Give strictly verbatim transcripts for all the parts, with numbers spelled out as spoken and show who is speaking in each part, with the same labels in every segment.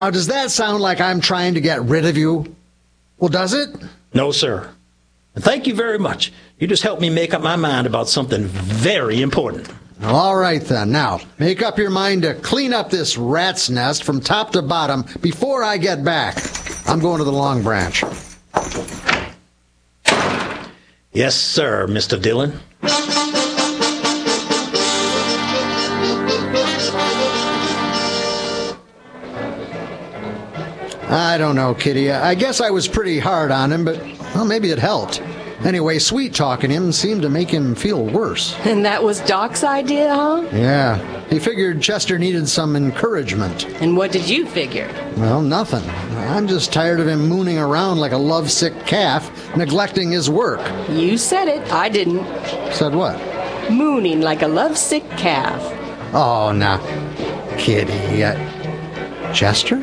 Speaker 1: Now, does that sound like I'm trying to get rid of you? Well, does it?
Speaker 2: No, sir. And thank you very much. You just helped me make up my mind about something very important.
Speaker 1: All right, then. Now, make up your mind to clean up this rat's nest from top to bottom before I get back. I'm going to the Long Branch.
Speaker 2: Yes, sir, Mister Dillon.
Speaker 1: I don't know, Kitty. I guess I was pretty hard on him, but, well, maybe it helped. Anyway, sweet-talking him seemed to make him feel worse.
Speaker 3: And that was Doc's idea, huh?
Speaker 1: Yeah. He figured Chester needed some encouragement.
Speaker 3: And what did you figure?
Speaker 1: Well, nothing. I'm just tired of him mooning around like a lovesick calf, neglecting his work.
Speaker 3: You said it. I didn't.
Speaker 1: Said what?
Speaker 3: Mooning like a lovesick calf.
Speaker 1: Oh, now, Kitty. Uh, Chester?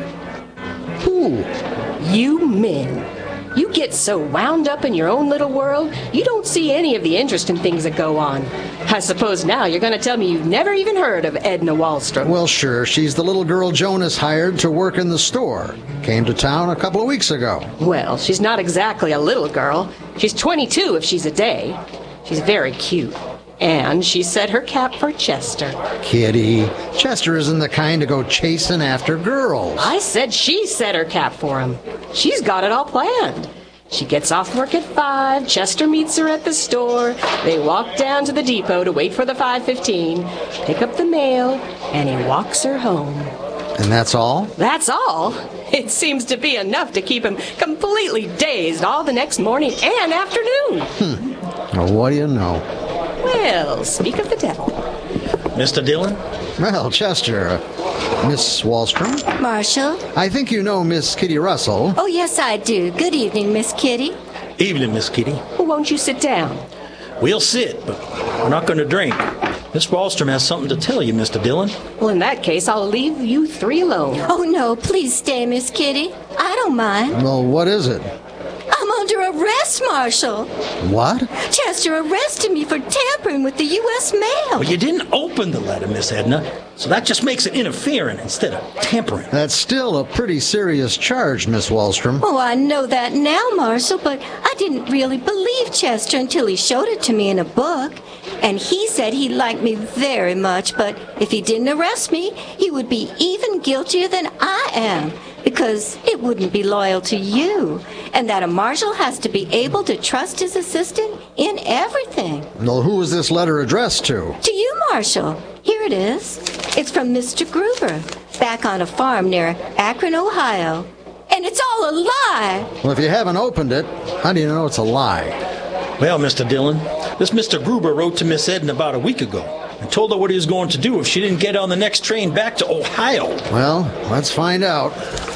Speaker 1: Who?
Speaker 3: You men. You get so wound up in your own little world, you don't see any of the interesting things that go on. I suppose now you're going to tell me you've never even heard of Edna Wallstrom.
Speaker 1: Well, sure. She's the little girl Jonas hired to work in the store. Came to town a couple of weeks ago.
Speaker 3: Well, she's not exactly a little girl. She's twenty-two if she's a day. She's very cute. And she set her cap for Chester.
Speaker 1: Kitty, Chester isn't the kind to go chasing after girls.
Speaker 3: I said she set her cap for him. She's got it all planned. She gets off work at five, Chester meets her at the store, they walk down to the depot to wait for the five fifteen, pick up the mail, and he walks her home.
Speaker 1: And that's all?
Speaker 3: That's all. It seems to be enough to keep him completely dazed all the next morning and afternoon.
Speaker 1: Hmm. Well, what do you know?
Speaker 3: Well, speak of the devil.
Speaker 2: Mister Dillon?
Speaker 1: Well, Chester, uh, Miss Wallstrom?
Speaker 4: Marshall?
Speaker 1: I think you know Miss Kitty Russell.
Speaker 4: Oh, yes, I do. Good evening, Miss Kitty.
Speaker 2: Evening, Miss Kitty.
Speaker 3: Well, won't you sit down?
Speaker 2: We'll sit, but we're not going to drink. Miss Wallstrom has something to tell you, Mister Dillon.
Speaker 3: Well, in that case, I'll leave you three alone.
Speaker 4: Oh, no, please stay, Miss Kitty. I don't mind.
Speaker 1: Well, what is it?
Speaker 4: I'm under arrest, Marshal.
Speaker 1: What?
Speaker 4: Chester arrested me for tampering with the U S mail.
Speaker 2: Well, you didn't open the letter, Miss Edna, so that just makes it interfering instead of tampering.
Speaker 1: That's still a pretty serious charge, Miss Wallstrom.
Speaker 4: Oh, I know that now, Marshal, but I didn't really believe Chester until he showed it to me in a book. And he said he liked me very much, but if he didn't arrest me, he would be even guiltier than I am, because it wouldn't be loyal to you, and that a marshal has to be able to trust his assistant in everything.
Speaker 1: Well, who is this letter addressed to?
Speaker 4: To you, Marshal. Here it is. It's from Mister Gruber, back on a farm near Akron, Ohio. And it's all a lie.
Speaker 1: Well, if you haven't opened it, how do you know it's a lie?
Speaker 2: Well, Mister Dillon, this Mister Gruber wrote to Miss Edna about a week ago and told her what he was going to do if she didn't get on the next train back to Ohio.
Speaker 1: Well, let's find out.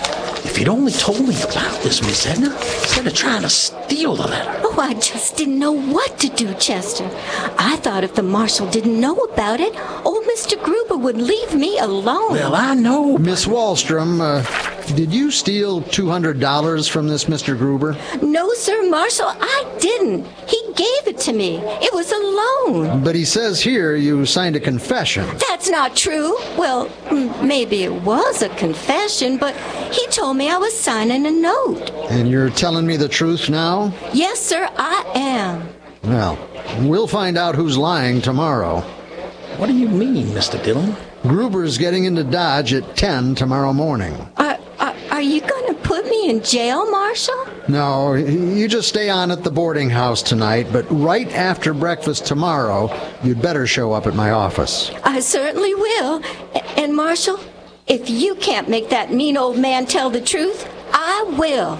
Speaker 2: If you'd only told me about this, Miss Edna, instead of trying to steal the letter.
Speaker 4: Oh, I just didn't know what to do, Chester. I thought if the marshal didn't know about it, old Mister Gruber would leave me alone.
Speaker 2: Well, I know.
Speaker 1: Miss Wallstrom, uh, did you steal two hundred dollars from this Mister Gruber?
Speaker 4: No, sir, Marshal, I didn't. He gave it to me. It was a loan.
Speaker 1: But he says here you signed a confession.
Speaker 4: That's not true. Well, m- maybe it was a confession, but he told me I was signing a note.
Speaker 1: And you're telling me the truth now?
Speaker 4: Yes, sir, I am.
Speaker 1: Well, we'll find out who's lying tomorrow.
Speaker 2: What do you mean, Mister Dillon?
Speaker 1: Gruber's getting into Dodge at ten tomorrow morning.
Speaker 4: Are, are, are you going to put me in jail, Marshal?
Speaker 1: No, you just stay on at the boarding house tonight, but right after breakfast tomorrow, you'd better show up at my office.
Speaker 4: I certainly will. A- And, Marshal, if you can't make that mean old man tell the truth, I will.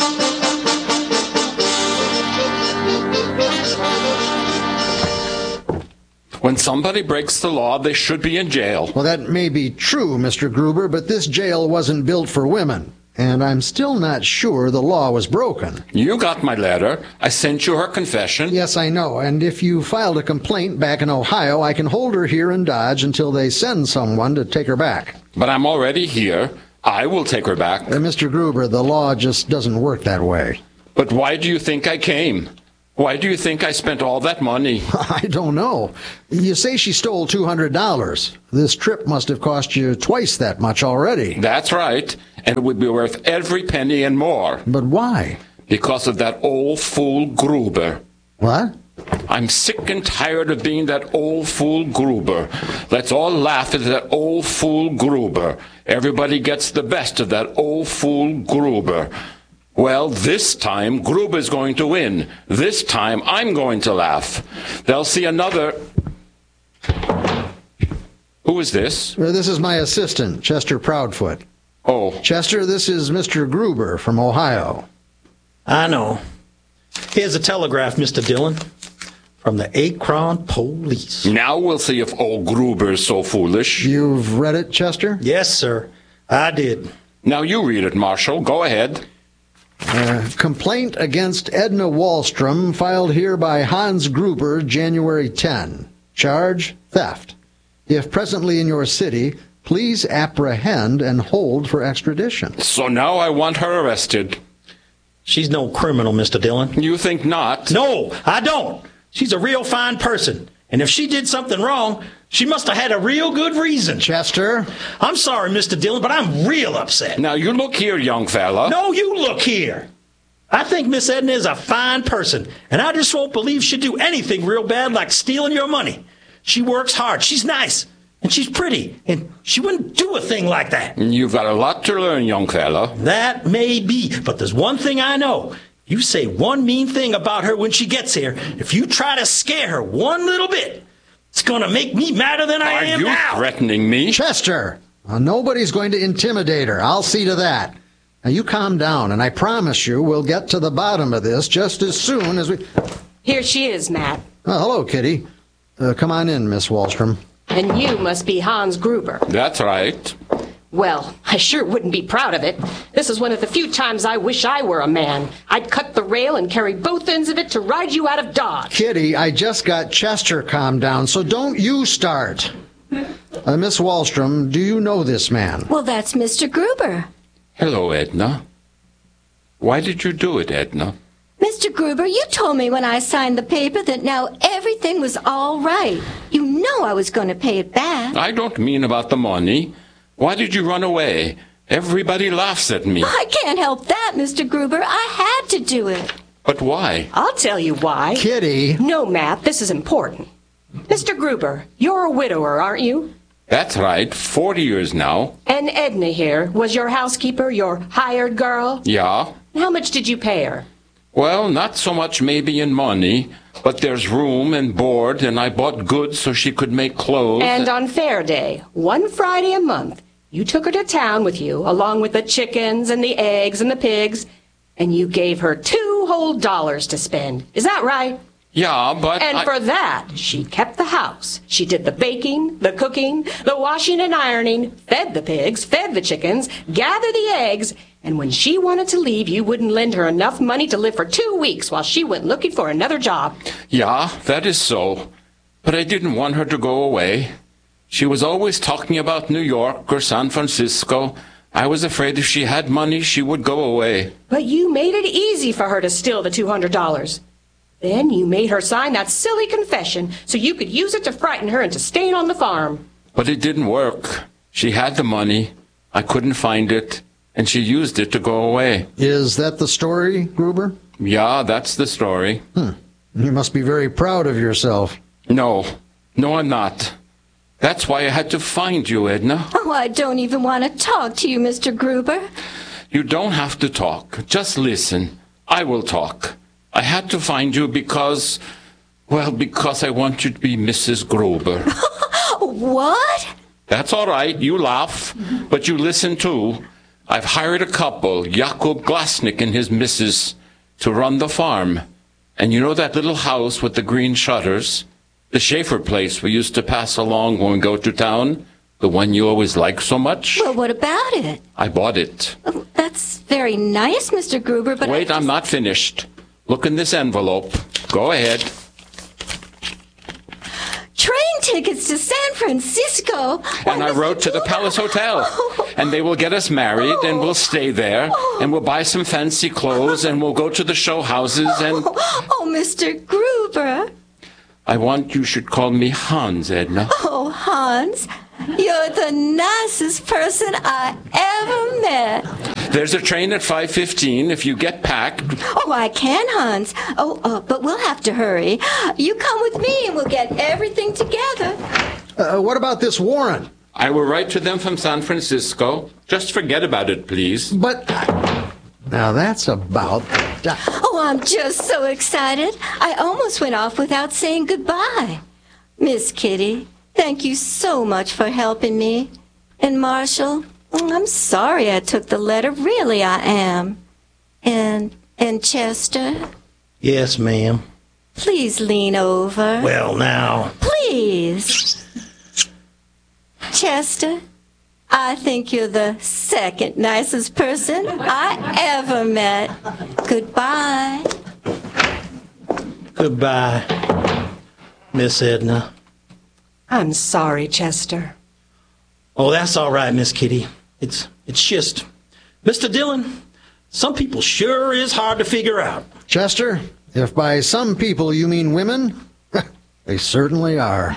Speaker 5: When somebody breaks the law, they should be in jail.
Speaker 1: Well, that may be true, Mister Gruber, but this jail wasn't built for women. And I'm still not sure the law was broken.
Speaker 5: You got my letter. I sent you her confession.
Speaker 1: Yes, I know. And if you filed a complaint back in Ohio, I can hold her here in Dodge until they send someone to take her back.
Speaker 5: But I'm already here. I will take her back.
Speaker 1: Uh, Mister Gruber, the law just doesn't work that way.
Speaker 5: But why do you think I came? Why do you think I spent all that money?
Speaker 1: I don't know. You say she stole two hundred dollars. This trip must have cost you twice that much already.
Speaker 5: That's right. and it would be worth every penny and more.
Speaker 1: But why?
Speaker 5: Because of that old fool Gruber.
Speaker 1: What?
Speaker 5: I'm sick and tired of being that old fool Gruber. Let's all laugh at that old fool Gruber. Everybody gets the best of that old fool Gruber. Well, this time, Gruber's going to win. This time, I'm going to laugh. They'll see another... Who is this?
Speaker 1: Uh, This is my assistant, Chester Proudfoot.
Speaker 5: Oh,
Speaker 1: Chester, this is Mister Gruber from Ohio.
Speaker 2: I know. Here's a telegraph, Mister Dillon, from the Akron Police.
Speaker 5: now we'll see if old Gruber's so foolish.
Speaker 1: You've read it, Chester?
Speaker 2: Yes, sir. I did.
Speaker 5: Now you read it, Marshal. Go ahead.
Speaker 1: Uh, complaint against Edna Wallstrom filed here by Hans Gruber, January tenth. Charge, theft. If presently in your city, please apprehend and hold for extradition.
Speaker 5: So now I want her arrested.
Speaker 2: She's no criminal, Mister Dillon.
Speaker 5: You think not?
Speaker 2: No, I don't. She's a real fine person. And if she did something wrong, she must have had a real good reason.
Speaker 1: Chester?
Speaker 2: I'm sorry, Mister Dillon, but I'm real upset.
Speaker 5: Now you look here, young fella.
Speaker 2: No, you look here. I think Miss Edna is a fine person, and I just won't believe she'd do anything real bad like stealing your money. She works hard, she's nice, and she's pretty, and she wouldn't do a thing like that.
Speaker 5: You've got a lot to learn, young fella.
Speaker 2: That may be, but there's one thing I know. You say one mean thing about her when she gets here, if you try to scare her one little bit, it's going to make me madder than I
Speaker 5: Are
Speaker 2: am
Speaker 5: you
Speaker 2: now.
Speaker 5: threatening me?
Speaker 1: Chester! Uh, nobody's going to intimidate her. I'll see to that. Now, you calm down, and I promise you we'll get to the bottom of this just as soon as we...
Speaker 3: Here she is, Matt.
Speaker 1: Oh, hello, Kitty. Uh, come on in, Miss Wallstrom.
Speaker 3: And you must be Hans Gruber.
Speaker 5: That's right.
Speaker 3: Well, I sure wouldn't be proud of it. This is one of the few times I wish I were a man. I'd cut the rail and carry both ends of it to ride you out of Dodge.
Speaker 1: Kitty, I just got Chester calmed down, so don't you start. Uh, Miss Wallstrom, do you know this man?
Speaker 4: Well, that's Mister Gruber.
Speaker 5: Hello, Edna. Why did you do it, Edna?
Speaker 4: Mister Gruber, you told me when I signed the paper that now everything was all right. You know I was going to pay it back.
Speaker 5: I don't mean about the money. Why did you run away? Everybody laughs at me.
Speaker 4: I can't help that, Mister Gruber. I had to do it.
Speaker 5: But why?
Speaker 3: I'll tell you why.
Speaker 1: Kitty.
Speaker 3: No, Matt, this is important. Mister Gruber, you're a widower, aren't you?
Speaker 5: That's right. Forty years now.
Speaker 3: And Edna here was your housekeeper, your hired girl?
Speaker 5: Yeah.
Speaker 3: How much did you pay her?
Speaker 5: Well, not so much maybe in money, but there's room and board, and I bought goods so she could make clothes.
Speaker 3: And on fair day, one Friday a month, you took her to town with you, along with the chickens and the eggs and the pigs, and you gave her two whole dollars to spend. Is that right?
Speaker 5: Yeah, but
Speaker 3: And
Speaker 5: I...
Speaker 3: for that, she kept the house. She did the baking, the cooking, the washing and ironing, fed the pigs, fed the chickens, gathered the eggs, and when she wanted to leave, you wouldn't lend her enough money to live for two weeks while she went looking for another job.
Speaker 5: Yeah, that is so. But I didn't want her to go away. She was always talking about New York or San Francisco. I was afraid if she had money, she would go away.
Speaker 3: But you made it easy for her to steal the two hundred dollars. Then you made her sign that silly confession so you could use it to frighten her into staying on the farm.
Speaker 5: But it didn't work. She had the money. I couldn't find it, and she used it to go away.
Speaker 1: Is that the story, Gruber?
Speaker 5: Yeah, that's the story.
Speaker 1: Hmm. You must be very proud of yourself.
Speaker 5: No. No, I'm not. That's why I had to find you, Edna.
Speaker 4: Oh, I don't even want to talk to you, Mister Gruber.
Speaker 5: You don't have to talk. Just listen. I will talk. I had to find you because, well, because I want you to be Missus Gruber.
Speaker 4: What?
Speaker 5: That's all right. You laugh, but you listen too. I've hired a couple, Jakob Glasnick and his missus, to run the farm. And you know that little house with the green shutters? The Schaefer place we used to pass along when we go to town? The one you always like so much?
Speaker 4: Well, what about it?
Speaker 5: I bought it.
Speaker 4: Oh, that's very nice, Mister Gruber, but
Speaker 5: Wait,
Speaker 4: I
Speaker 5: I'm
Speaker 4: just...
Speaker 5: not finished. Look in this envelope. Go ahead.
Speaker 4: Train tickets to San Francisco.
Speaker 5: And I wrote to the Palace Hotel. And they will get us married, and we'll stay there, and we'll buy some fancy clothes, and we'll go to the show houses, and...
Speaker 4: Oh, oh, Mister Gruber.
Speaker 5: I want you should call me Hans, Edna.
Speaker 4: Oh, Hans, you're the nicest person I ever met.
Speaker 5: There's a train at five fifteen if you get packed.
Speaker 4: Oh, I can, Hans. Oh, uh, but we'll have to hurry. You come with me and we'll get everything together.
Speaker 1: Uh, what about this warrant?
Speaker 5: I will write to them from San Francisco. Just forget about it, please.
Speaker 1: But now that's about...
Speaker 4: Oh, I'm just so excited. I almost went off without saying goodbye. Miss Kitty, thank you so much for helping me. And Marshall, I'm sorry I took the letter. Really, I am. And, and Chester?
Speaker 2: Yes, ma'am.
Speaker 4: Please lean over.
Speaker 2: Well, now.
Speaker 4: Please. Chester, I think you're the second nicest person I ever met. Goodbye.
Speaker 2: Goodbye, Miss Edna.
Speaker 3: I'm sorry, Chester.
Speaker 2: Oh, that's all right, Miss Kitty. It's it's just, Mister Dillon, some people sure is hard to figure out.
Speaker 1: Chester, if by some people you mean women, they certainly are.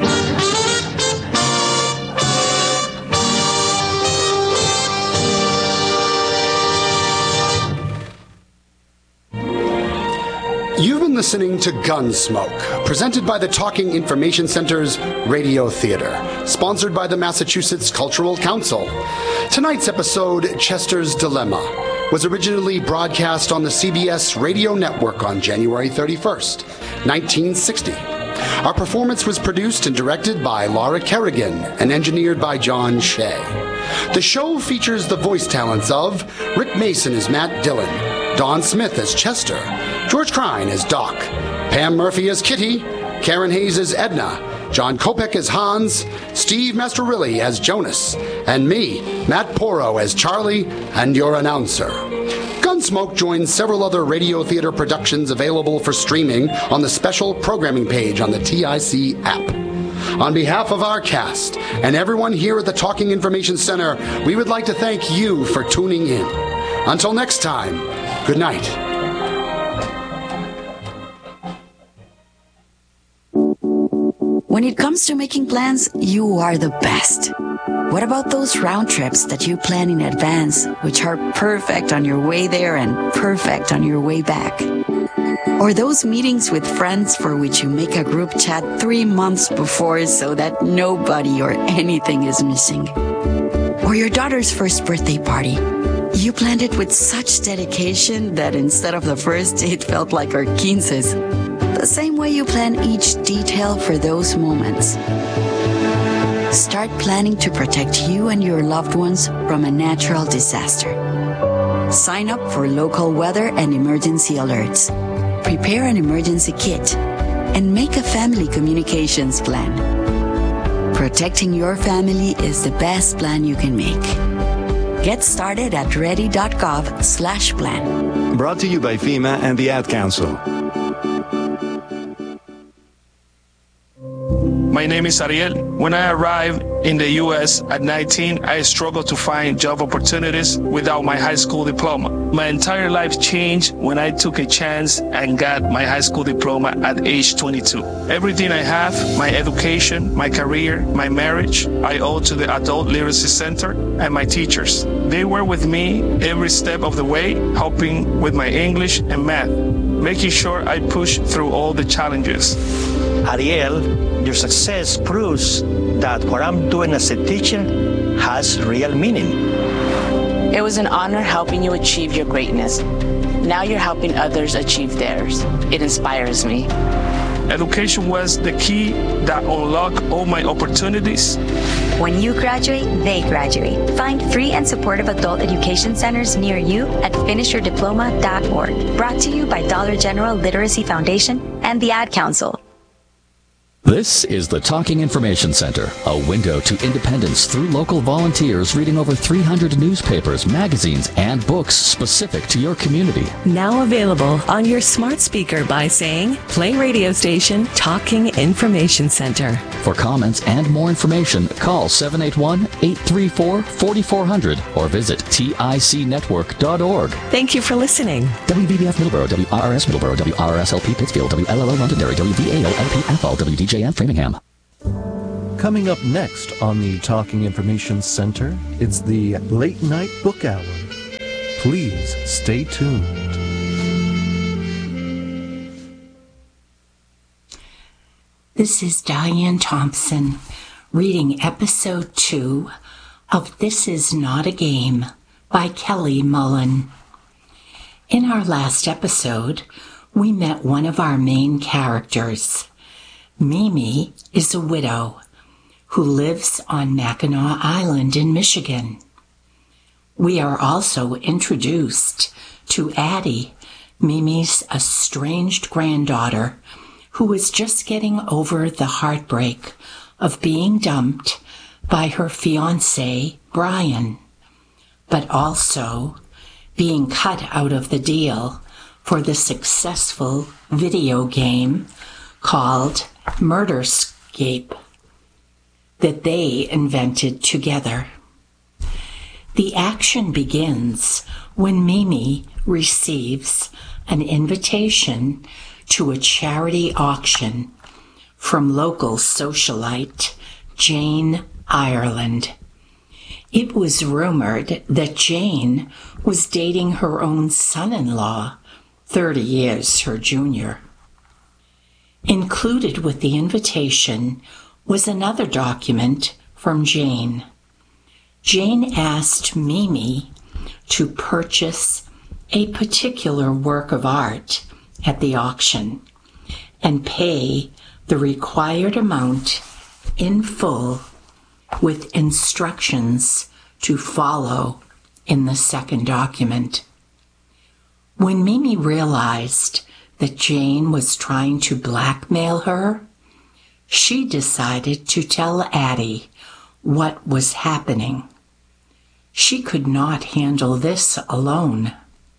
Speaker 6: You've been listening to Gunsmoke, presented by the Talking Information Center's Radio Theater, sponsored by the Massachusetts Cultural Council. Tonight's episode, Chester's Dilemma, was originally broadcast on the C B S radio network on January thirty-first, nineteen sixty. Our performance was produced and directed by Laura Kerrigan and engineered by John Shea. The show features the voice talents of Rick Mason as Matt Dillon, Don Smith as Chester, George Crine as Doc, Pam Murphy as Kitty, Karen Hayes as Edna, John Kopek as Hans, Steve Masterilli as Jonas, and me, Matt Porro as Charlie, and your announcer. Gunsmoke joins several other radio theater productions available for streaming on the special programming page on the T I C app. On behalf of our cast and everyone here at the Talking Information Center, we would like to thank you for tuning in. Until next time, good night.
Speaker 7: When it comes to making plans, you are the best. What about those round trips that you plan in advance, which are perfect on your way there and perfect on your way back? Or those meetings with friends for which you make a group chat three months before so that nobody or anything is missing? Or your daughter's first birthday party. You planned it with such dedication that instead of the first, it felt like our quinces. The same way you plan each detail for those moments. Start planning to protect you and your loved ones from a natural disaster. Sign up for local weather and emergency alerts. Prepare an emergency kit. And make a family communications plan. Protecting your family is the best plan you can make. Get started at ready.gov slash plan.
Speaker 8: Brought to you by FEMA and the Ad Council.
Speaker 9: My name is Ariel. When I arrived in the U S at nineteen, I struggled to find job opportunities without my high school diploma. My entire life changed when I took a chance and got my high school diploma at age twenty-two. Everything I have, my education, my career, my marriage, I owe to the Adult Literacy Center and my teachers. They were with me every step of the way, helping with my English and math, making sure I push through all the challenges.
Speaker 10: Ariel, your success proves that what I'm doing as a teacher has real meaning.
Speaker 11: It was an honor helping you achieve your greatness. Now you're helping others achieve theirs. It inspires me.
Speaker 9: Education was the key that unlocked all my opportunities.
Speaker 12: When you graduate, they graduate. Find free and supportive adult education centers near you at finish your diploma dot org. Brought to you by Dollar General Literacy Foundation and the Ad Council.
Speaker 13: This is the Talking Information Center, a window to independence through local volunteers reading over three hundred newspapers, magazines, and books specific to your community.
Speaker 14: Now available on your smart speaker by saying, play radio station Talking Information Center.
Speaker 13: For comments and more information, call seven eight one, eight three four, four four zero zero or visit tic network dot org.
Speaker 14: Thank you for listening.
Speaker 13: W B B F Middleborough, W R R S Middleborough, W R R S L P Pittsfield, W L L O Londonderry, W V A O L P Athol, W D J and Framingham.
Speaker 15: Coming up next on the Talking Information Center, it's the Late Night Book Hour. Please stay tuned.
Speaker 16: This is Diane Thompson reading episode two of This Is Not a Game by Kelly Mullen. In our last episode, we met one of our main characters. Mimi is a widow who lives on Mackinac Island in Michigan. We are also introduced to Addie, Mimi's estranged granddaughter, who is just getting over the heartbreak of being dumped by her fiancé, Brian, but also being cut out of the deal for the successful video game called Murderscape that they invented together. The action begins when Mimi receives an invitation to a charity auction from local socialite Jane Ireland. It was rumored that Jane was dating her own son-in-law, thirty years her junior. Included with the invitation was another document from Jane. Jane asked Mimi to purchase a particular work of art at the auction and pay the required amount in full with instructions to follow in the second document. When Mimi realized that Jane was trying to blackmail her, she decided to tell Addie what was happening. She could not handle this alone.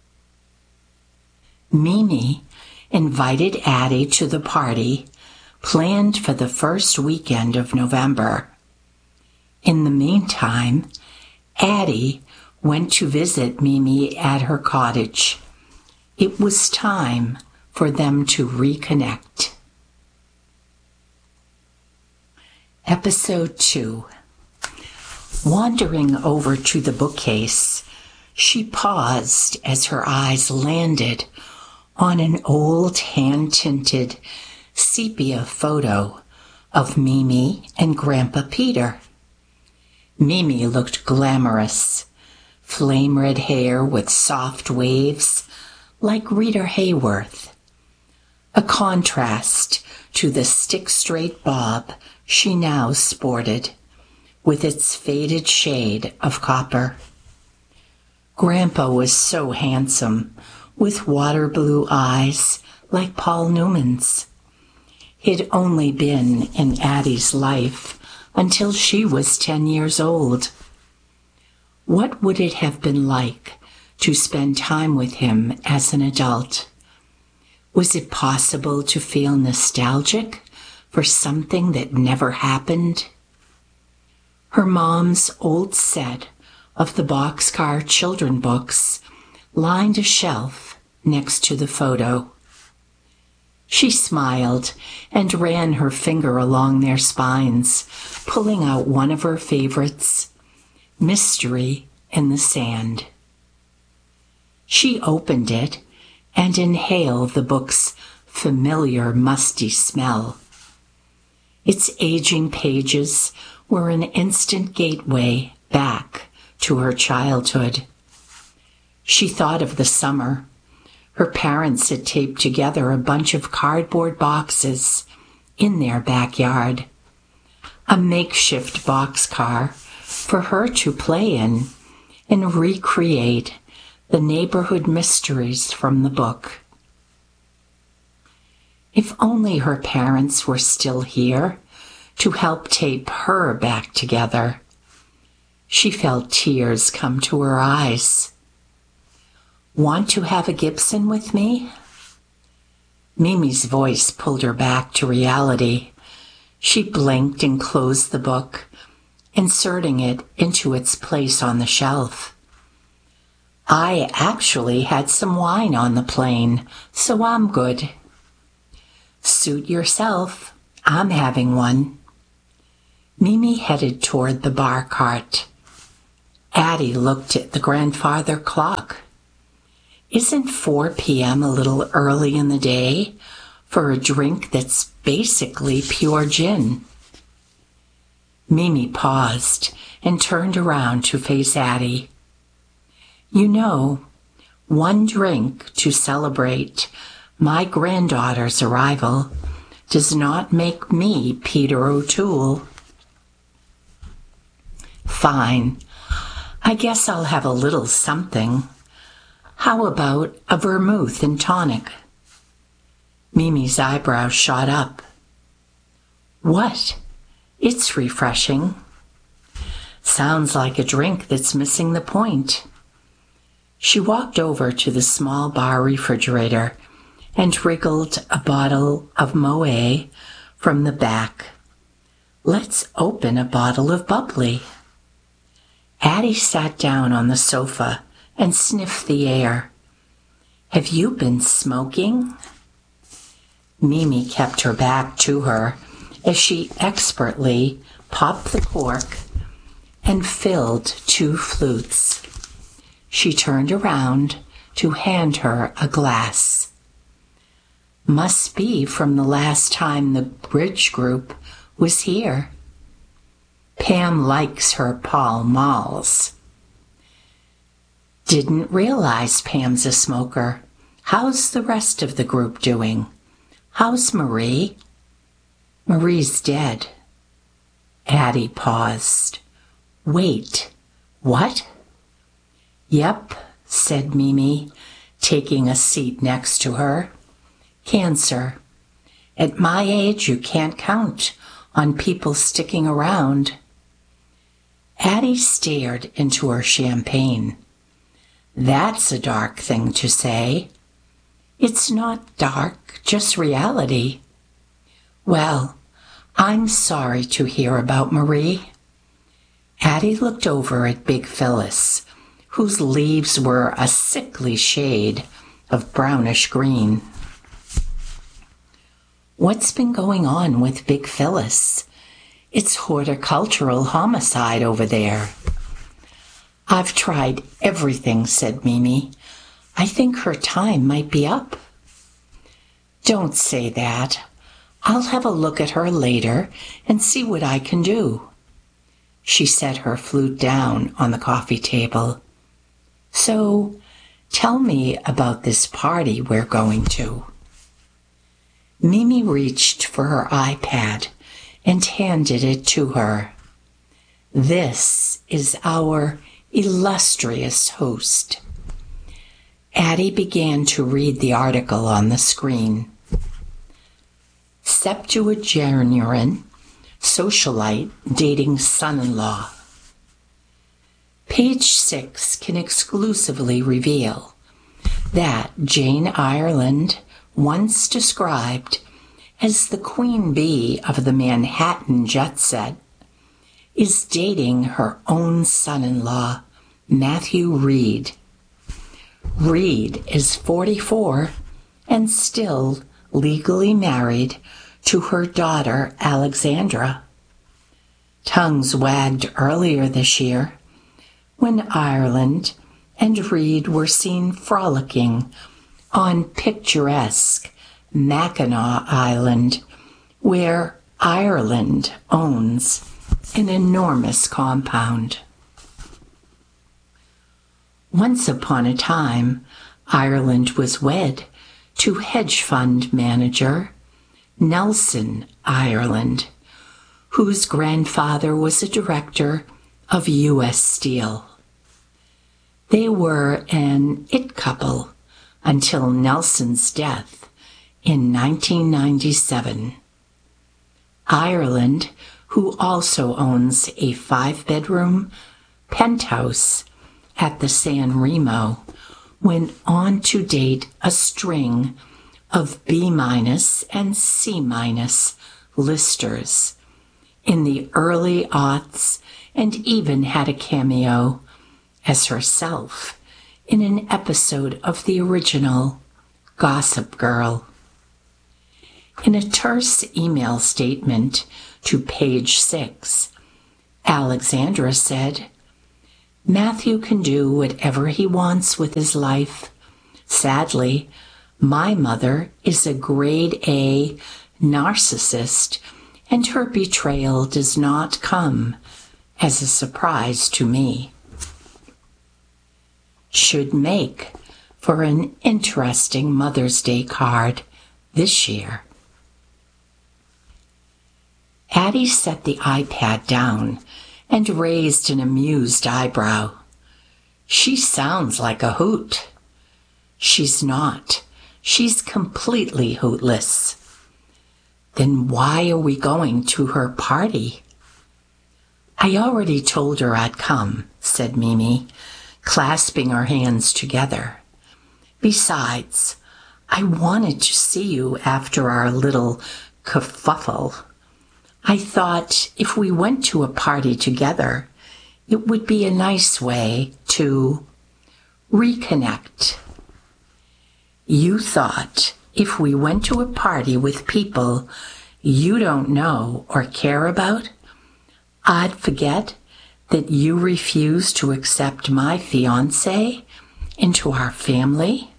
Speaker 16: Mimi invited Addie to the party planned for the first weekend of November. In the meantime, Addie went to visit Mimi at her cottage. It was time for them to reconnect. Episode two. Wandering over to the bookcase, she paused as her eyes landed on an old hand-tinted sepia photo of Mimi and Grandpa Peter. Mimi looked glamorous, flame-red hair with soft waves like Rita Hayworth, a contrast to the stick-straight bob she now sported, with its faded shade of copper. Grandpa was so handsome, with water blue eyes like Paul Newman's. He'd only been in Addie's life until she was ten years old. What would it have been like to spend time with him as an adult? Was it possible to feel nostalgic for something that never happened? Her mom's old set of the Boxcar children books lined a shelf next to the photo. She smiled and ran her finger along their spines, pulling out one of her favorites, Mystery in the Sand. She opened it and inhaled the book's familiar musty smell. Its aging pages were an instant gateway back to her childhood. She thought of the summer. Her parents had taped together a bunch of cardboard boxes in their backyard, a makeshift boxcar for her to play in and recreate the neighborhood mysteries from the book. If only her parents were still here to help tape her back together. She felt tears come to her eyes. Want to have a Gibson with me? Mimi's voice pulled her back to reality. She blinked and closed the book, inserting it into its place on the shelf. I actually had some wine on the plane, so I'm good. Suit yourself. I'm having one. Mimi headed toward the bar cart. Addie looked at the grandfather clock. Isn't four p.m. a little early in the day for a drink that's basically pure gin? Mimi paused and turned around to face Addie. You know, one drink to celebrate my granddaughter's arrival does not make me Peter O'Toole. Fine. I guess I'll have a little something. How about a vermouth and tonic? Mimi's eyebrows shot up. What? It's refreshing. Sounds like a drink that's missing the point. She walked over to the small bar refrigerator and wriggled a bottle of Moët from the back. Let's open a bottle of bubbly. Addie sat down on the sofa and sniffed the air. Have you been smoking? Mimi kept her back to her as she expertly popped the cork and filled two flutes. She turned around to hand her a glass. Must be from the last time the bridge group was here. Pam likes her Pall Malls. Didn't realize Pam's a smoker. How's the rest of the group doing? How's Marie? Marie's dead. Addie paused. Wait, what? Yep, said Mimi, taking a seat next to her. Cancer. At my age, you can't count on people sticking around. Addie stared into her champagne. That's a dark thing to say. It's not dark, just reality. Well, I'm sorry to hear about Marie. Addie looked over at Big Phyllis, whose leaves were a sickly shade of brownish green. What's been going on with Big Phyllis? It's horticultural homicide over there. I've tried everything, said Mimi. I think her time might be up. Don't say that. I'll have a look at her later and see what I can do. She set her flute down on the coffee table. So, tell me about this party we're going to. Mimi reached for her iPad and handed it to her. This is our illustrious host. Addie began to read the article on the screen. Septuagenarian socialite dating son-in-law. Page six can exclusively reveal that Jane Ireland, once described as the queen bee of the Manhattan jet set, is dating her own son-in-law, Matthew Reed. Reed is forty-four and still legally married to her daughter, Alexandra. Tongues wagged earlier this year when Ireland and Reed were seen frolicking on picturesque Mackinac Island, where Ireland owns an enormous compound. Once upon a time, Ireland was wed to hedge fund manager Nelson Ireland, whose grandfather was a director of U S Steel. They were an it couple until Nelson's death in nineteen ninety-seven. Ireland, who also owns a five-bedroom penthouse at the San Remo, went on to date a string of B-minus and C-minus listers in the early aughts, and even had a cameo as herself in an episode of the original Gossip Girl. In a terse email statement to Page Six, Alexandra said, Matthew can do whatever he wants with his life, Sadly, my mother is a grade A narcissist, and her betrayal does not come as a surprise to me. Should make for an interesting Mother's Day card this year. Addie set the iPad down and raised an amused eyebrow. She sounds like a hoot. She's not. She's completely hootless. Then why are we going to her party? I already told her I'd come, said Mimi, clasping her hands together. Besides, I wanted to see you after our little kerfuffle. I thought if we went to a party together, it would be a nice way to reconnect. You thought if we went to a party with people you don't know or care about, I'd forget that you refuse to accept my fiancé into our family?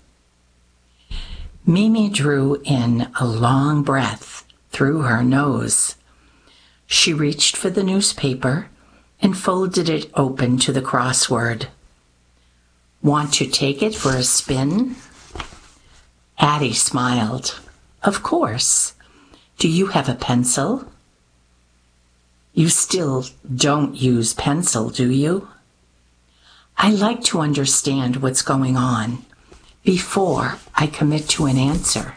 Speaker 16: Mimi drew in a long breath through her nose. She reached for the newspaper and folded it open to the crossword. Want to take it for a spin? Addie smiled. Of course. Do you have a pencil? You still don't use pencil, do you? I like to understand what's going on before I commit to an answer.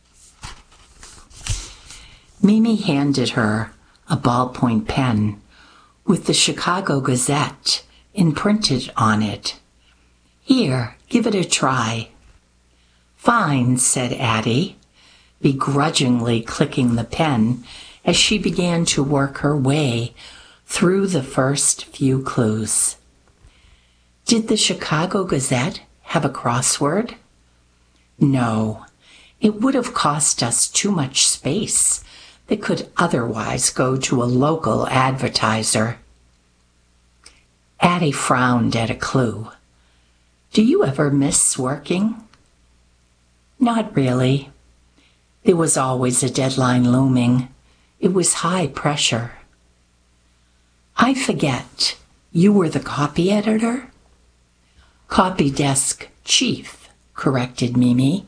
Speaker 16: Mimi handed her a ballpoint pen with the Chicago Gazette imprinted on it. Here, give it a try. Fine, said Addie, begrudgingly clicking the pen as she began to work her way through the first few clues. Did the Chicago Gazette have a crossword? No, it would have cost us too much space that could otherwise go to a local advertiser. Addie frowned at a clue. Do you ever miss working? Not really. There was always a deadline looming. It was high pressure. I forget, you were the copy editor? Copy desk chief, corrected Mimi.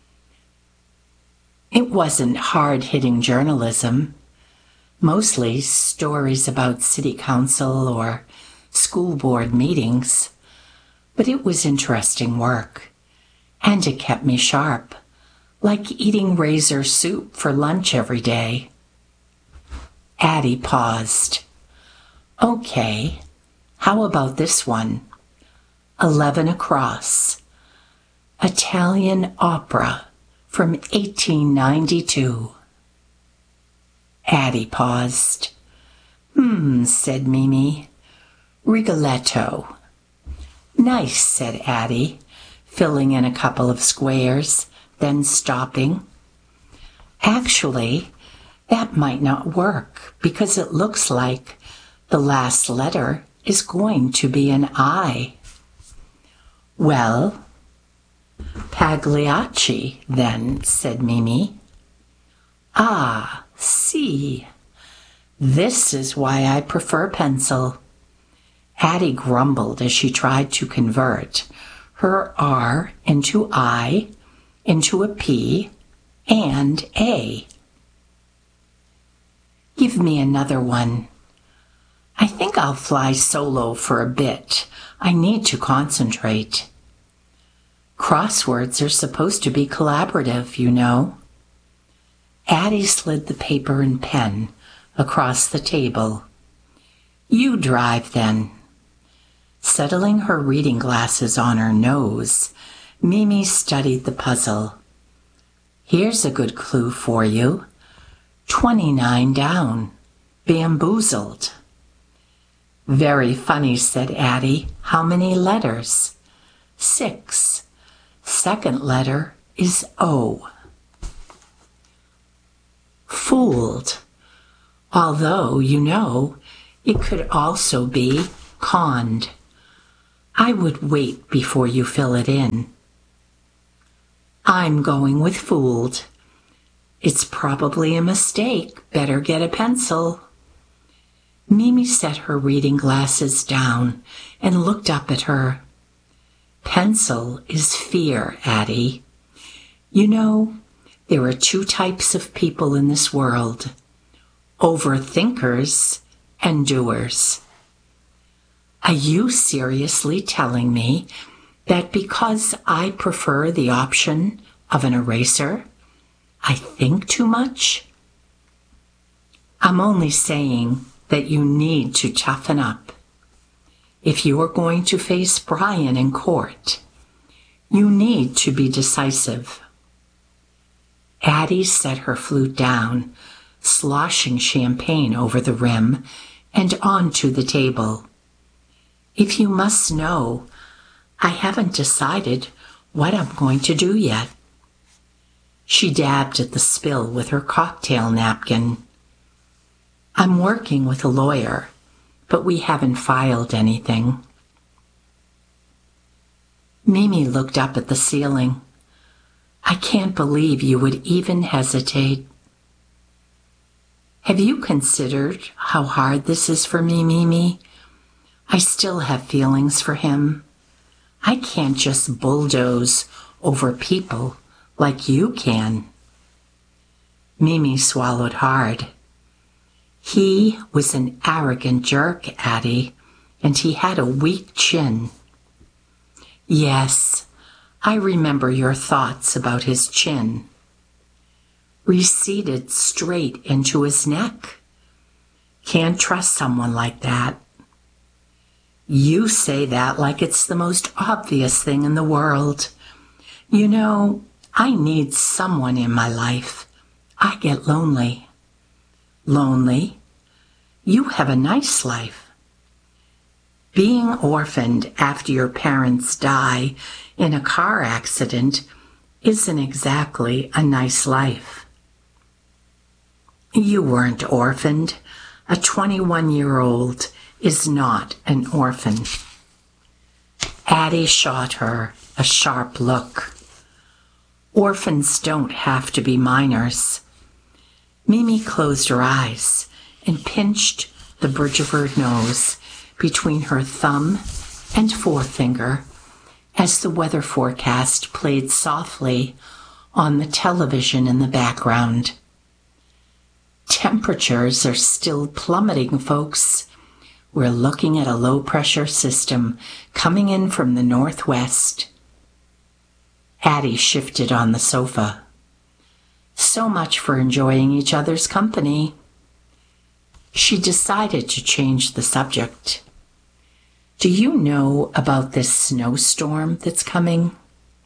Speaker 16: It wasn't hard-hitting journalism, mostly stories about city council or school board meetings, but it was interesting work, and it kept me sharp, like eating razor soup for lunch every day. Addie paused. Okay, how about this one? Eleven Across, Italian opera from eighteen ninety-two. Addie paused. Hmm, said Mimi. Rigoletto. Nice, said Addie, filling in a couple of squares, then stopping. Actually, that might not work because it looks like the last letter is going to be an I. Well, Pagliacci, then, said Mimi. Ah, see. This is why I prefer pencil. Addie grumbled as she tried to convert her R into I, into a P, and A. Give me another one. I think I'll fly solo for a bit. I need to concentrate. Crosswords are supposed to be collaborative, you know. Addie slid the paper and pen across the table. You drive, then. Settling her reading glasses on her nose, Mimi studied the puzzle. Here's a good clue for you. Twenty-nine down. Bamboozled. Very funny, said Addie. How many letters? Six. Second letter is O. Fooled. Although, you know, it could also be conned. I would wait before you fill it in. I'm going with fooled. It's probably a mistake. Better get a pencil. Mimi set her reading glasses down and looked up at her. Pencil is fear, Addie. You know, there are two types of people in this world, overthinkers and doers. Are you seriously telling me that because I prefer the option of an eraser, I think too much? I'm only saying that you need to toughen up. If you are going to face Brian in court, you need to be decisive. Addie set her flute down, sloshing champagne over the rim and onto the table. If you must know, I haven't decided what I'm going to do yet. She dabbed at the spill with her cocktail napkin. I'm working with a lawyer, but we haven't filed anything. Mimi looked up at the ceiling. I can't believe you would even hesitate. Have you considered how hard this is for me, Mimi? I still have feelings for him. I can't just bulldoze over people like you can. Mimi swallowed hard. He was an arrogant jerk, Addie, and he had a weak chin. Yes, I remember your thoughts about his chin. Receded straight into his neck. Can't trust someone like that. You say that like it's the most obvious thing in the world. You know, I need someone in my life. I get lonely. Lonely? You have a nice life. Being orphaned after your parents die in a car accident isn't exactly a nice life. You weren't orphaned. A twenty-one-year-old is not an orphan. Addie shot her a sharp look. Orphans don't have to be minors. Mimi closed her eyes and pinched the bridge of her nose between her thumb and forefinger as the weather forecast played softly on the television in the background. Temperatures are still plummeting, folks. We're looking at a low-pressure system coming in from the northwest. Addie shifted on the sofa. So much for enjoying each other's company. She decided to change the subject. Do you know about this snowstorm that's coming?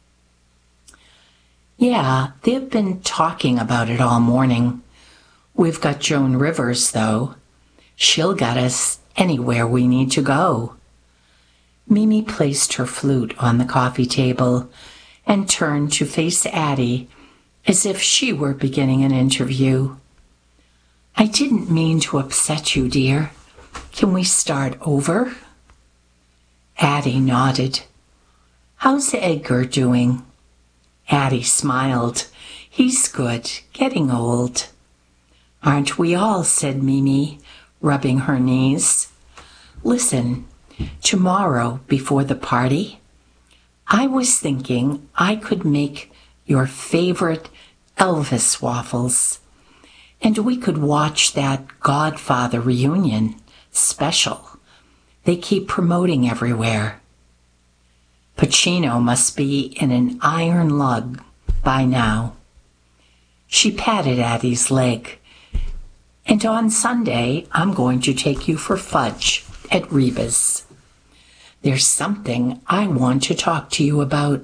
Speaker 16: Yeah, they've been talking about it all morning. We've got Joan Rivers, though. She'll get us anywhere we need to go. Mimi placed her flute on the coffee table and turned to face Addie as if she were beginning an interview. I didn't mean to upset you, dear. Can we start over? Addie nodded. How's Edgar doing? Addie smiled. He's good, getting old. Aren't we all, said Mimi, rubbing her knees. Listen, tomorrow before the party, I was thinking I could make your favorite Elvis waffles, and we could watch that Godfather reunion special they keep promoting everywhere. Pacino must be in an iron lug by now. She patted Addie's leg. And on Sunday, I'm going to take you for fudge at Reba's. There's something I want to talk to you about.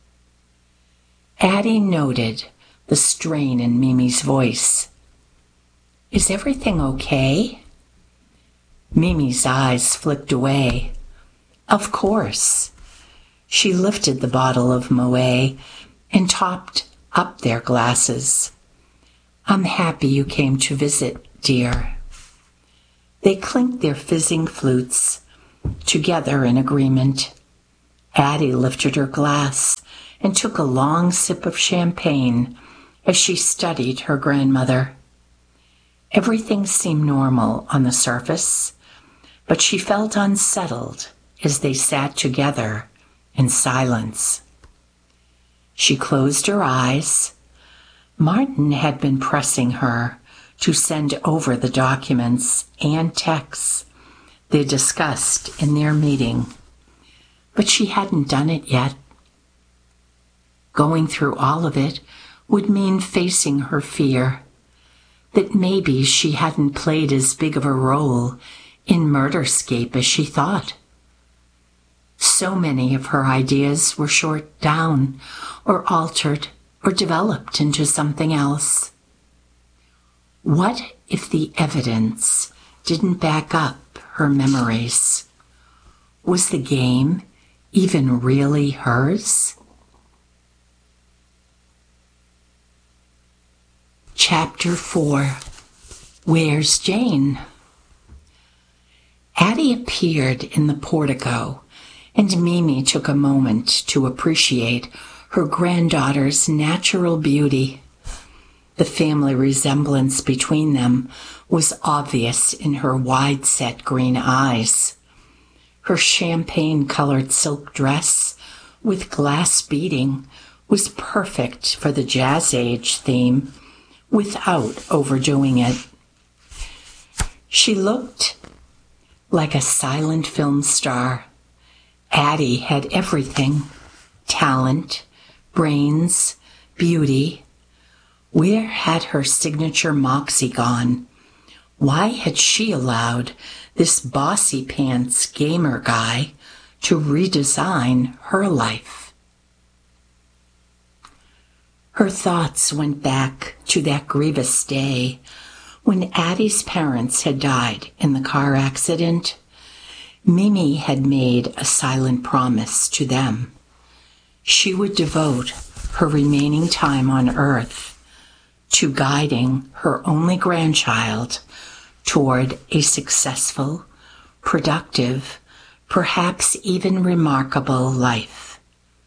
Speaker 16: Addie noted the strain in Mimi's voice. Is everything okay? Mimi's eyes flicked away. Of course. She lifted the bottle of Moet and topped up their glasses. I'm happy you came to visit, dear. They clinked their fizzing flutes together in agreement. Addie lifted her glass and took a long sip of champagne as she studied her grandmother. Everything seemed normal on the surface, but she felt unsettled as they sat together in silence. She closed her eyes. Martin had been pressing her to send over the documents and texts they discussed in their meeting, but she hadn't done it yet. Going through all of it would mean facing her fear that maybe she hadn't played as big of a role in Murderscape as she thought. So many of her ideas were short down or altered or developed into something else. What if the evidence didn't back up her memories? Was the game even really hers? Chapter four. Where's Jane? Addie appeared in the portico, and Mimi took a moment to appreciate her granddaughter's natural beauty. The family resemblance between them was obvious in her wide-set green eyes. Her champagne-colored silk dress with glass beading was perfect for the Jazz Age theme without overdoing it. She looked like a silent film star. Addie had everything: talent, brains, beauty. Where had her signature moxie gone? Why had she allowed this bossy pants gamer guy to redesign her life? Her thoughts went back to that grievous day when Addie's parents had died in the car accident. Mimi had made a silent promise to them. She would devote her remaining time on Earth to guiding her only grandchild toward a successful, productive, perhaps even remarkable life.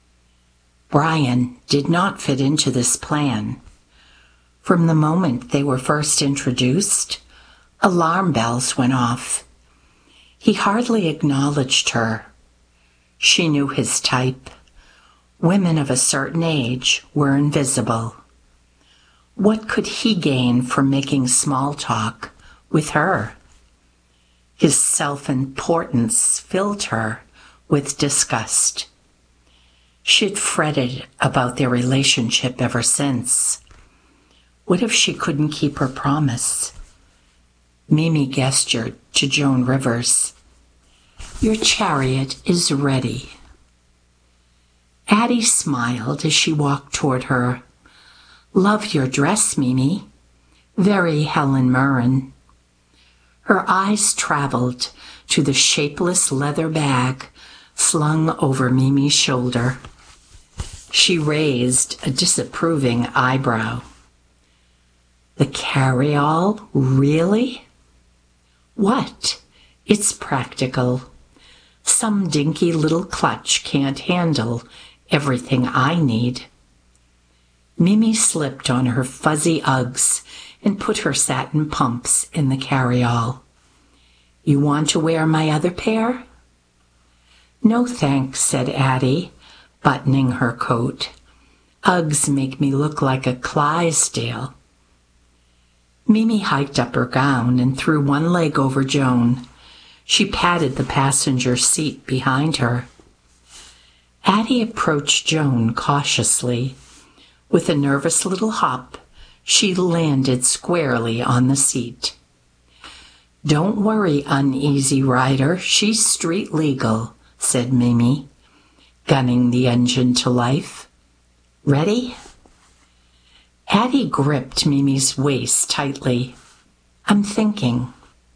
Speaker 16: Brian did not fit into this plan. From the moment they were first introduced, alarm bells went off. He hardly acknowledged her. She knew his type. Women of a certain age were invisible. What could he gain from making small talk with her? His self-importance filled her with disgust. She'd fretted about their relationship ever since. What if she couldn't keep her promise? Mimi gestured to Joan Rivers. "Your chariot is ready." Addie smiled as she walked toward her. "Love your dress, Mimi. Very Helen Mirren." Her eyes traveled to the shapeless leather bag slung over Mimi's shoulder. She raised a disapproving eyebrow. "The carryall, really?" "What? It's practical. Some dinky little clutch can't handle everything I need." Mimi slipped on her fuzzy Uggs and put her satin pumps in the carryall. "You want to wear my other pair?" "No, thanks," said Addie, buttoning her coat. "Uggs make me look like a Clydesdale." Mimi hiked up her gown and threw one leg over Joan. She patted the passenger seat behind her. Addie approached Joan cautiously. With a nervous little hop, she landed squarely on the seat. "Don't worry, uneasy rider, she's street legal," said Mimi, gunning the engine to life. "Ready?" Addie gripped Mimi's waist tightly. "I'm thinking."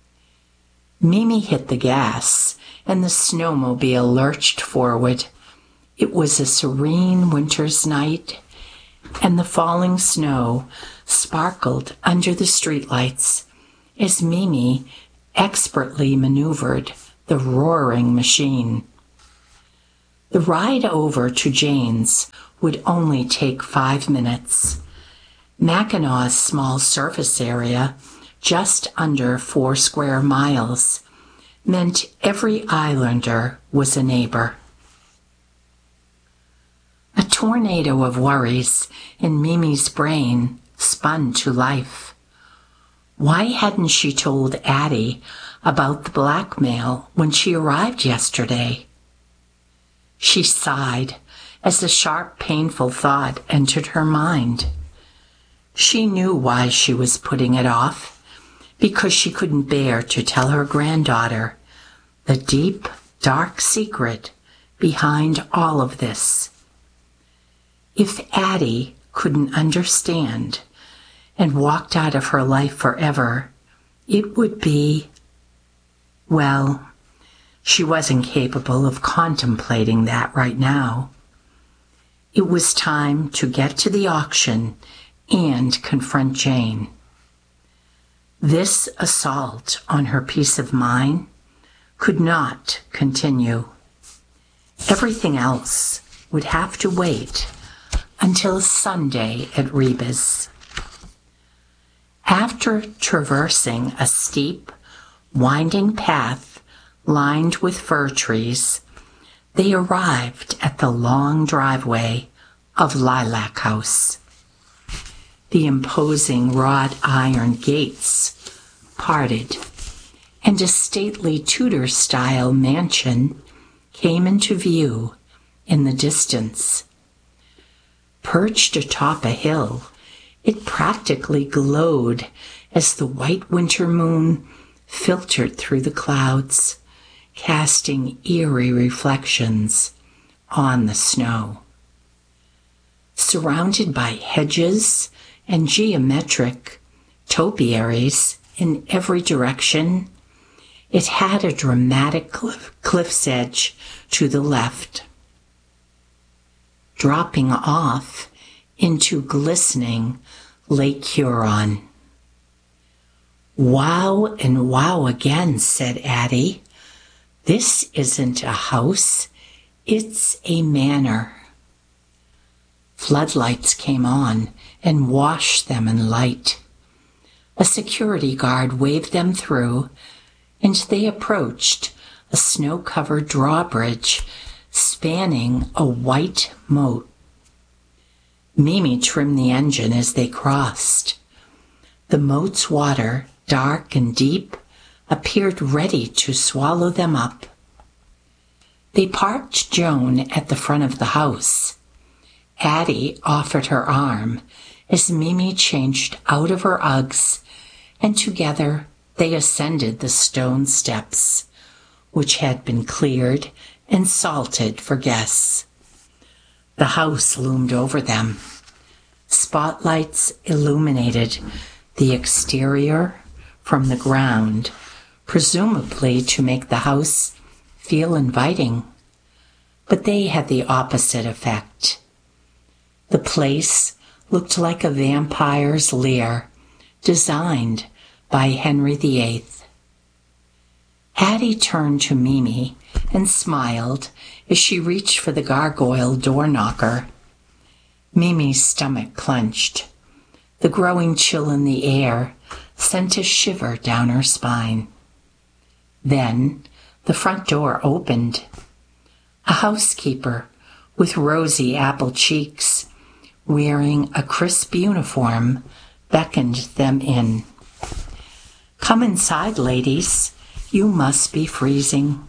Speaker 16: Mimi hit the gas, and the snowmobile lurched forward. It was a serene winter's night, and the falling snow sparkled under the streetlights as Mimi expertly maneuvered the roaring machine. The ride over to Jane's would only take five minutes. Mackinaw's small surface area, just under four square miles, meant every islander was a neighbor. A tornado of worries in Mimi's brain spun to life. Why hadn't she told Addie about the blackmail when she arrived yesterday? She sighed as a sharp, painful thought entered her mind. She knew why she was putting it off, because she couldn't bear to tell her granddaughter the deep, dark secret behind all of this. If Addie couldn't understand and walked out of her life forever, it would be, well, she wasn't capable of contemplating that right now. It was time to get to the auction and confront Jane. This assault on her peace of mind could not continue. Everything else would have to wait until Sunday at Rebus. After traversing a steep, winding path lined with fir trees, they arrived at the long driveway of Lilac House. The imposing wrought iron gates parted, and a stately Tudor-style mansion came into view in the distance. Perched atop a hill, it practically glowed as the white winter moon filtered through the clouds, casting eerie reflections on the snow. Surrounded by hedges and geometric topiaries in every direction, it had a dramatic cliff, cliff's edge to the left, dropping off into glistening Lake Huron. Wow and wow again, said Addie. This isn't a house, it's a manor. Floodlights came on and washed them in light. A security guard waved them through, and they approached a snow-covered drawbridge spanning a white moat. Mimi trimmed the engine as they crossed. The moat's water, dark and deep, appeared ready to swallow them up. They parked Joan at the front of the house. Addie offered her arm as Mimi changed out of her Uggs, and together they ascended the stone steps, which had been cleared and salted for guests. The house loomed over them. Spotlights illuminated the exterior from the ground, presumably to make the house feel inviting. But they had the opposite effect. The place looked like a vampire's lair, designed by Henry the Eighth. Addie turned to Mimi and smiled as she reached for the gargoyle door knocker. Mimi's stomach clenched. The growing chill in the air sent a shiver down her spine. Then the front door opened. A housekeeper with rosy apple cheeks, wearing a crisp uniform, beckoned them in. Come inside, ladies. You must be freezing.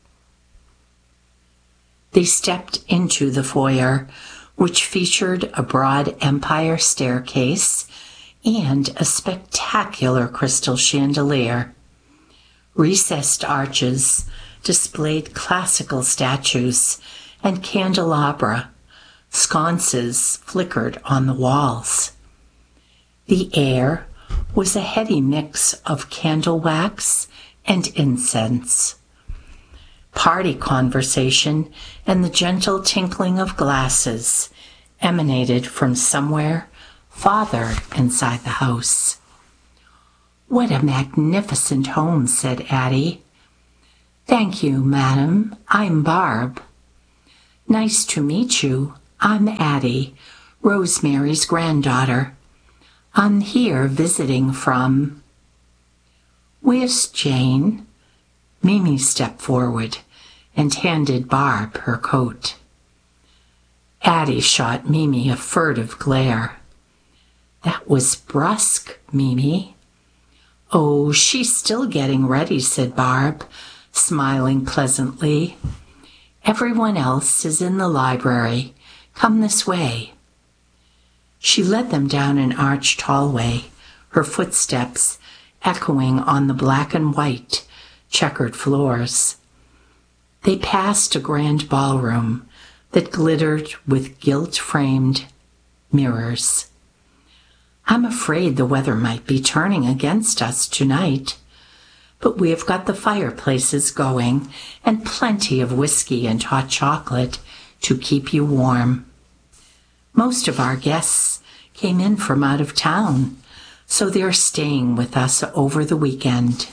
Speaker 16: They stepped into the foyer, which featured a broad empire staircase and a spectacular crystal chandelier. Recessed arches displayed classical statues and candelabra. Sconces flickered on the walls. The air was a heady mix of candle wax and incense. Party conversation and the gentle tinkling of glasses emanated from somewhere farther inside the house. What a magnificent home, said Addie. Thank you, madam. I'm Barb. Nice to meet you. I'm Addie, Rosemary's granddaughter. I'm here visiting from... Where's Jane? Mimi stepped forward and handed Barb her coat. Addie shot Mimi a furtive glare. That was brusque, Mimi. Oh, she's still getting ready, said Barb, smiling pleasantly. Everyone else is in the library. Come this way. She led them down an arched hallway, her footsteps echoing on the black and white checkered floors. They passed a grand ballroom that glittered with gilt-framed mirrors. I'm afraid the weather might be turning against us tonight, but we have got the fireplaces going and plenty of whiskey and hot chocolate to keep you warm. Most of our guests came in from out of town, so they're staying with us over the weekend.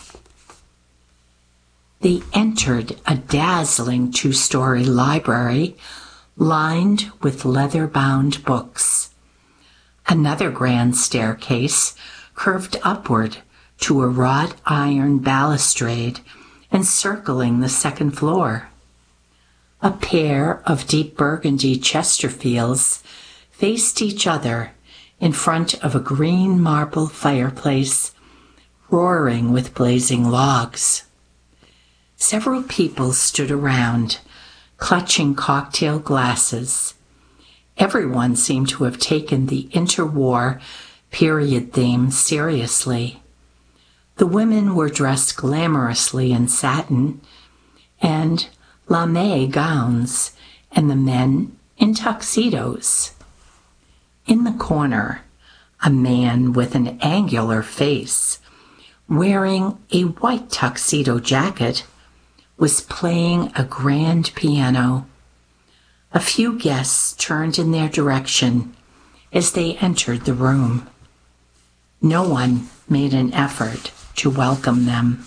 Speaker 16: They entered a dazzling two-story library lined with leather-bound books. Another grand staircase curved upward to a wrought iron balustrade encircling the second floor. A pair of deep burgundy Chesterfields faced each other in front of a green marble fireplace roaring with blazing logs. Several people stood around, clutching cocktail glasses. Everyone seemed to have taken the interwar period theme seriously. The women were dressed glamorously in satin and lame gowns, and the men in tuxedos. In the corner, a man with an angular face, wearing a white tuxedo jacket, was playing a grand piano. A few guests turned in their direction as they entered the room. No one made an effort to welcome them.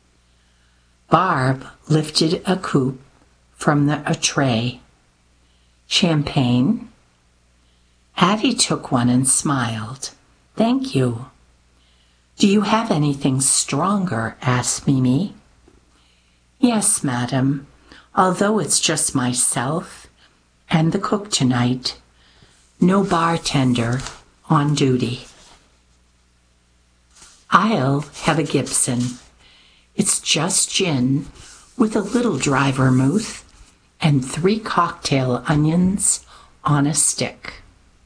Speaker 16: Barb lifted a coupe from the, a tray. Champagne? Addie took one and smiled. Thank you. Do you have anything stronger? Asked Mimi. Yes, madam, although it's just myself and the cook tonight. No bartender on duty. I'll have a Gibson. It's just gin with a little dry vermouth and three cocktail onions on a stick.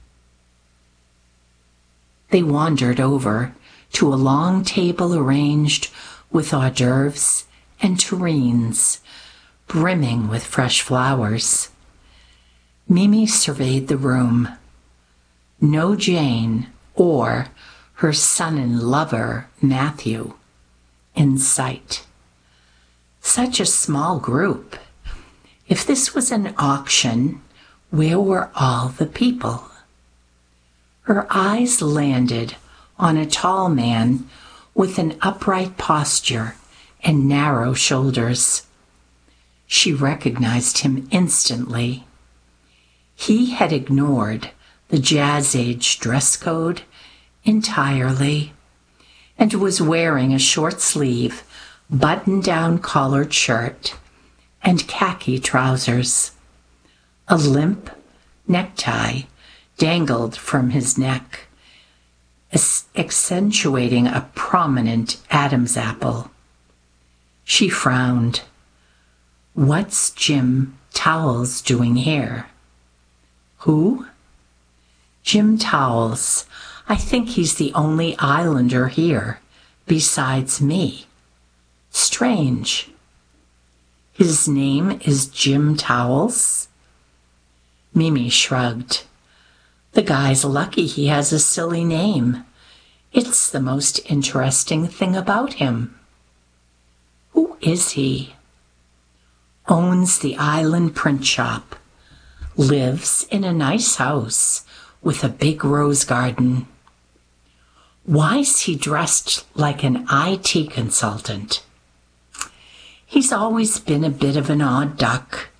Speaker 16: They wandered over to a long table arranged with hors d'oeuvres and terrines, brimming with fresh flowers. Mimi surveyed the room. No Jane or her son and lover, Matthew, in sight. Such a small group. If this was an auction, where were all the people? Her eyes landed on a tall man with an upright posture and narrow shoulders. She recognized him instantly. He had ignored the jazz-age dress code entirely and was wearing a short-sleeve, button-down collared shirt and khaki trousers. A limp necktie dangled from his neck, accentuating a prominent Adam's apple. She frowned. What's Jim Towles doing here? Who? Jim Towles. I think he's the only islander here, besides me. Strange. His name is Jim Towles? Mimi shrugged. The guy's lucky he has a silly name. It's the most interesting thing about him. Who is he? Owns the island print shop. Lives in a nice house with a big rose garden. Why's he dressed like an I T consultant? He's always been a bit of an odd duck,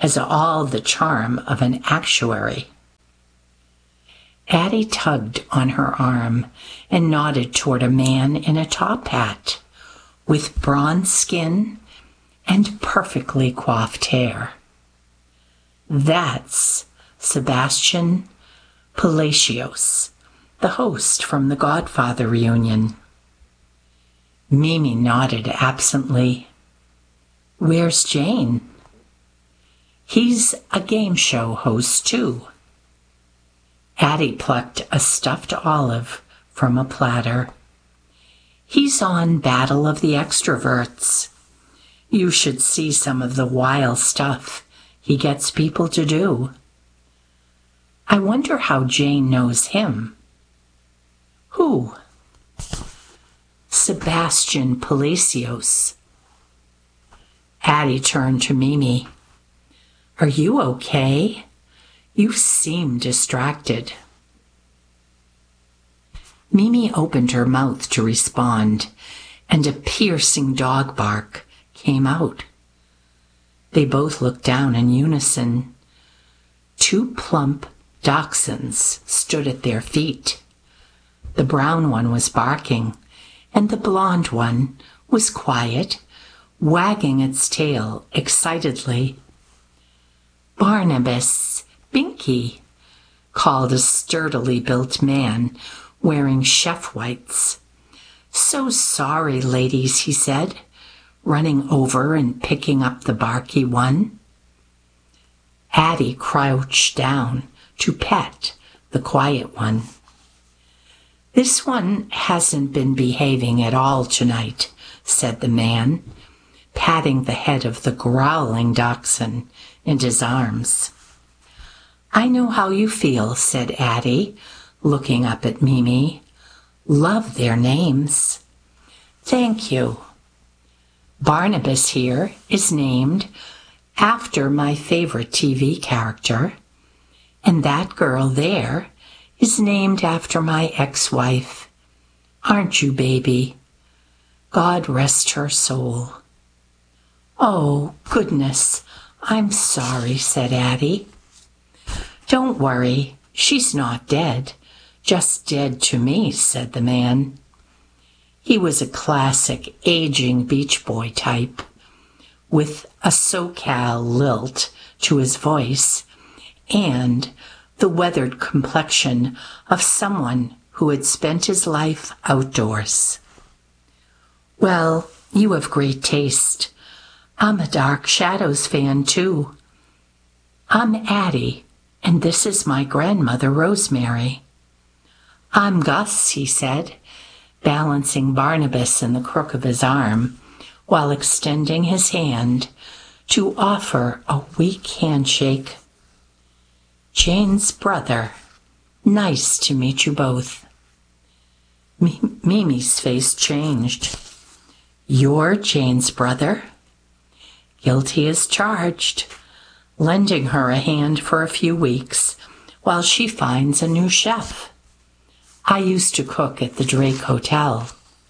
Speaker 16: has all the charm of an actuary. Addie tugged on her arm and nodded toward a man in a top hat with bronze skin and perfectly coiffed hair. That's Sebastian Palacios, the host from the Godfather reunion. Mimi nodded absently. Where's Jane? He's a game show host, too. Addie plucked a stuffed olive from a platter. He's on Battle of the Extroverts. You should see some of the wild stuff he gets people to do. I wonder how Jane knows him. Who? Sebastian Palacios. Addie turned to Mimi. Are you okay? You seem distracted. Mimi opened her mouth to respond, and a piercing dog bark came out. They both looked down in unison. Two plump dachshunds stood at their feet. The brown one was barking, and the blonde one was quiet, wagging its tail excitedly. Barnabas Binky, called a sturdily built man wearing chef whites. So sorry, ladies, he said, running over and picking up the barky one. Addie crouched down to pet the quiet one. This one hasn't been behaving at all tonight, said the man, patting the head of the growling dachshund in his arms. I know how you feel, said Addie, looking up at Mimi. Love their names. Thank you. Barnabas here is named after my favorite T V character, and that girl there is named after my ex-wife. Aren't you, baby? God rest her soul. Oh, goodness, I'm sorry, said Addie. Don't worry, she's not dead. Just dead to me, said the man. He was a classic aging Beach Boy type, with a SoCal lilt to his voice and the weathered complexion of someone who had spent his life outdoors. Well, you have great taste. I'm a Dark Shadows fan, too. I'm Addie, and this is my grandmother, Rosemary. I'm Gus, he said, balancing Barnabas in the crook of his arm while extending his hand to offer a weak handshake. Jane's brother. Nice to meet you both. M- Mimi's face changed. You're Jane's brother? Guilty as charged, lending her a hand for a few weeks while she finds a new chef. I used to cook at the Drake Hotel.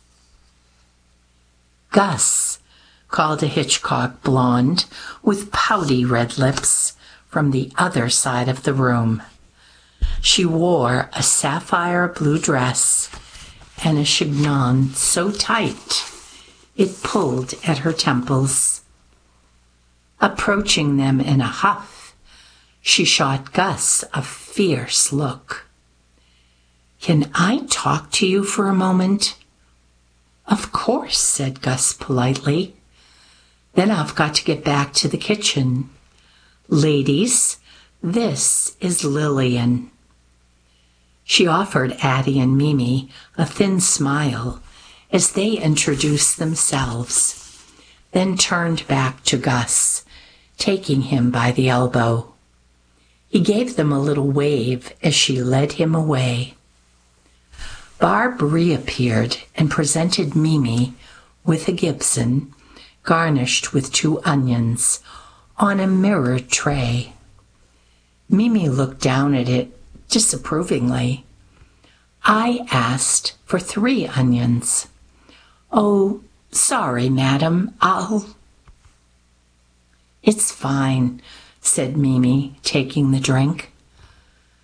Speaker 16: Gus, called a Hitchcock blonde with pouty red lips from the other side of the room. She wore a sapphire blue dress and a chignon so tight it pulled at her temples. Approaching them in a huff, she shot Gus a fierce look. Can I talk to you for a moment? Of course, said Gus politely. Then I've got to get back to the kitchen. Ladies, this is Lillian. She offered Addie and Mimi a thin smile as they introduced themselves, then turned back to Gus, taking him by the elbow. He gave them a little wave as she led him away. Barb reappeared and presented Mimi with a Gibson, garnished with two onions, on a mirrored tray. Mimi looked down at it disapprovingly. I asked for three onions. Oh, sorry, madam, I'll... It's fine. said Mimi, taking the drink.